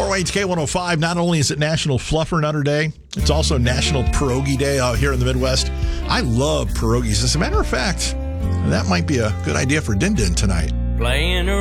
408 K105. Not only is it National Fluffernutter Day, it's also National Pierogi Day out here in the Midwest. I love pierogies. As a matter of fact, that might be a good idea for Din Din tonight. Playing